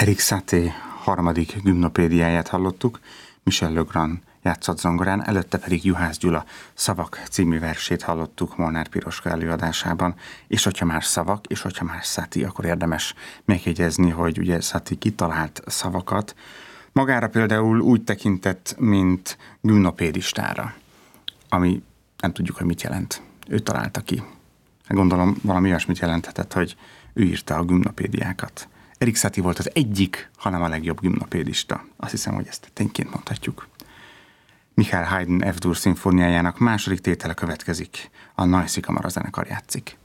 Erik Satie harmadik gimnopédiáját hallottuk, Michel Legrand játszott zongorán, előtte pedig Juhász Gyula Szavak című versét hallottuk Molnár Piroska előadásában, és hogyha már szavak, és hogyha már Satie, akkor érdemes megjegyezni, hogy ugye Satie kitalált szavakat, magára például úgy tekintett, mint gimnopédistára, ami nem tudjuk, hogy mit jelent. Ő találta ki. Gondolom valami olyasmit jelenthetett, hogy ő írta a gimnopédiákat. Erik Satie volt az egyik, hanem a legjobb gimnopédista. Azt hiszem, hogy ezt tényként mondhatjuk. Michael Haydn F-dur szimfóniájának második tétele következik. A Neue Kamara zenekar játszik.